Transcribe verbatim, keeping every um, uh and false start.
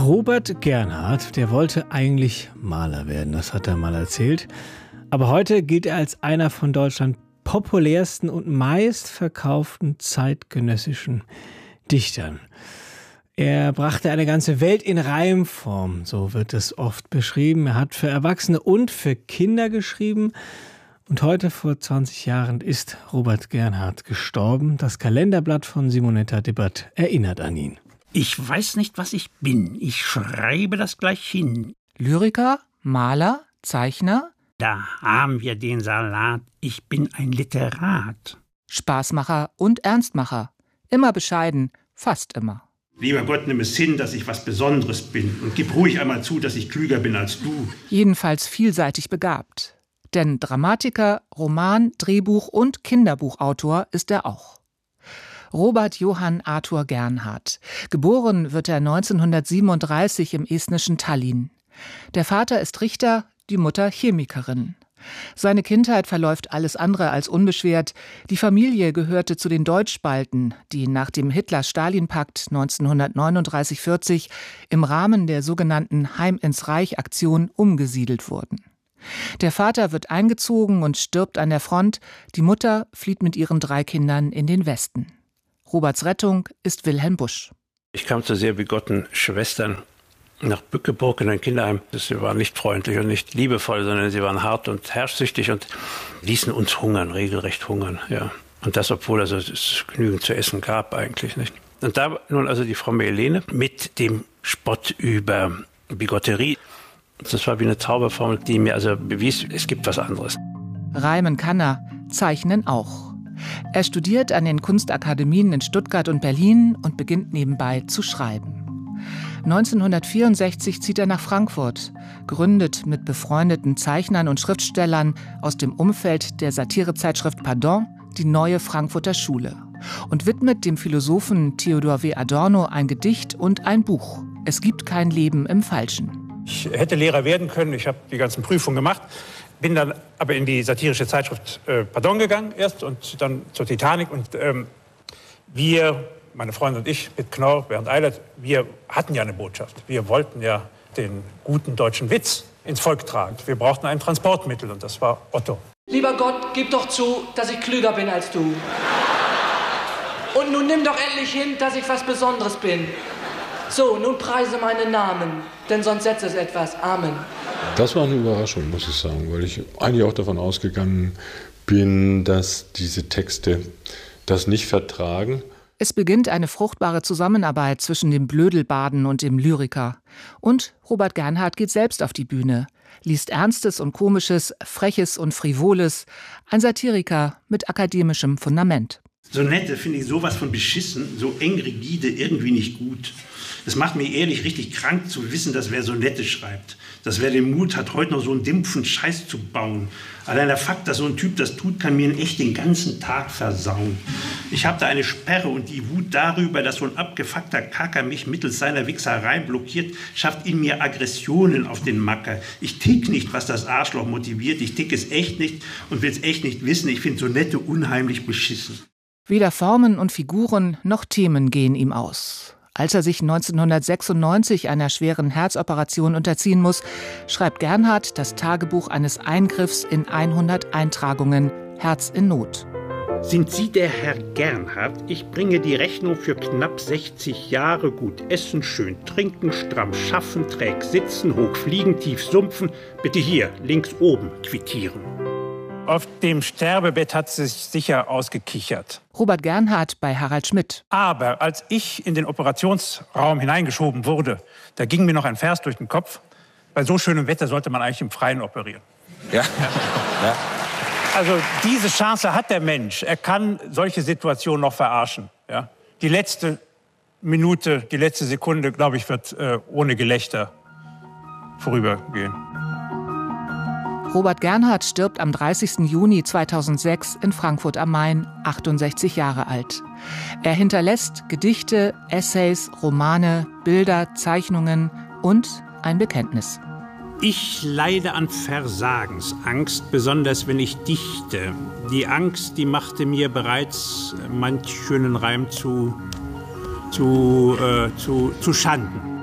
Robert Gernhardt, der wollte eigentlich Maler werden, das hat er mal erzählt. Aber heute gilt er als einer von Deutschlands populärsten und meistverkauften zeitgenössischen Dichtern. Er brachte eine ganze Welt in Reimform, so wird es oft beschrieben. Er hat für Erwachsene und für Kinder geschrieben. Und heute, vor zwanzig Jahren, ist Robert Gernhardt gestorben. Das Kalenderblatt von Simonetta Dibbert erinnert an ihn. Ich weiß nicht, was ich bin. Ich schreibe das gleich hin. Lyriker, Maler, Zeichner? Da haben wir den Salat. Ich bin ein Literat. Spaßmacher und Ernstmacher. Immer bescheiden, fast immer. Lieber Gott, nimm es hin, dass ich was Besonderes bin. Und gib ruhig einmal zu, dass ich klüger bin als du. Jedenfalls vielseitig begabt. Denn Dramatiker, Roman-, Drehbuch- und Kinderbuchautor ist er auch. Robert Johann Arthur Gernhardt. Geboren wird er neunzehnhundertsiebenunddreißig im estnischen Tallinn. Der Vater ist Richter, die Mutter Chemikerin. Seine Kindheit verläuft alles andere als unbeschwert. Die Familie gehörte zu den Deutschspalten, die nach dem Hitler-Stalin-Pakt neunzehnhundertneununddreißig vierzig im Rahmen der sogenannten Heim ins Reich-Aktion umgesiedelt wurden. Der Vater wird eingezogen und stirbt an der Front. Die Mutter flieht mit ihren drei Kindern in den Westen. Roberts Rettung ist Wilhelm Busch. Ich kam zu sehr bigotten Schwestern nach Bückeburg in ein Kinderheim. Sie waren nicht freundlich und nicht liebevoll, sondern sie waren hart und herrschsüchtig und ließen uns hungern, regelrecht hungern. Ja. Und das, obwohl also es genügend zu essen gab eigentlich, nicht. Und da nun also die Frau Melene mit dem Spott über Bigotterie. Das war wie eine Zauberformel, die mir also bewies, es gibt was anderes. Reimen kann er, zeichnen auch. Er studiert an den Kunstakademien in Stuttgart und Berlin und beginnt nebenbei zu schreiben. neunzehnhundertvierundsechzig zieht er nach Frankfurt, gründet mit befreundeten Zeichnern und Schriftstellern aus dem Umfeld der Satirezeitschrift Pardon die neue Frankfurter Schule und widmet dem Philosophen Theodor W. Adorno ein Gedicht und ein Buch. Es gibt kein Leben im Falschen. Ich hätte Lehrer werden können, ich habe die ganzen Prüfungen gemacht, bin dann aber in die satirische Zeitschrift äh, Pardon gegangen erst und dann zur Titanic. Und ähm, wir, meine Freundin und ich, mit Knorr, Bernd Eilert, wir hatten ja eine Botschaft. Wir wollten ja den guten deutschen Witz ins Volk tragen. Wir brauchten ein Transportmittel und das war Otto. Lieber Gott, gib doch zu, dass ich klüger bin als du. Und nun nimm doch endlich hin, dass ich was Besonderes bin. So, nun preise meinen Namen, denn sonst setzt es etwas. Amen. Das war eine Überraschung, muss ich sagen, weil ich eigentlich auch davon ausgegangen bin, dass diese Texte das nicht vertragen. Es beginnt eine fruchtbare Zusammenarbeit zwischen dem Blödelbaden und dem Lyriker. Und Robert Gernhardt geht selbst auf die Bühne, liest Ernstes und Komisches, Freches und Frivoles, ein Satiriker mit akademischem Fundament. Sonette finde ich sowas von beschissen, so eng rigide, irgendwie nicht gut. Es macht mir ehrlich richtig krank zu wissen, dass wer Sonette schreibt, dass wer den Mut hat, heute noch so einen dumpfen Scheiß zu bauen. Allein der Fakt, dass so ein Typ das tut, kann mir echt den ganzen Tag versauen. Ich habe da eine Sperre und die Wut darüber, dass so ein abgefuckter Kacker mich mittels seiner Wichserei blockiert, schafft in mir Aggressionen auf den Macker. Ich tick nicht, was das Arschloch motiviert. Ich tick es echt nicht und will es echt nicht wissen. Ich finde Sonette unheimlich beschissen. Weder Formen und Figuren noch Themen gehen ihm aus. Als er sich neunzehnhundertsechsundneunzig einer schweren Herzoperation unterziehen muss, schreibt Gernhardt das Tagebuch eines Eingriffs in hundert Eintragungen, Herz in Not. Sind Sie der Herr Gernhardt? Ich bringe die Rechnung für knapp sechzig Jahre. Gut essen, schön trinken, stramm schaffen, träg sitzen, hoch fliegen, tief sumpfen. Bitte hier, links oben, quittieren. Auf dem Sterbebett hat sie sich sicher ausgekichert. Robert Gernhardt bei Harald Schmidt. Aber als ich in den Operationsraum hineingeschoben wurde, da ging mir noch ein Vers durch den Kopf. Bei so schönem Wetter sollte man eigentlich im Freien operieren. Ja. Ja. Also diese Chance hat der Mensch. Er kann solche Situationen noch verarschen. Ja? Die letzte Minute, die letzte Sekunde, glaube ich, wird äh, ohne Gelächter vorübergehen. Robert Gernhardt stirbt am dreißigsten Juni zweitausendsechs in Frankfurt am Main, achtundsechzig Jahre alt. Er hinterlässt Gedichte, Essays, Romane, Bilder, Zeichnungen und ein Bekenntnis. Ich leide an Versagensangst, besonders wenn ich dichte. Die Angst, die machte mir bereits manch schönen Reim zu, zu, äh, zu, zu Schanden.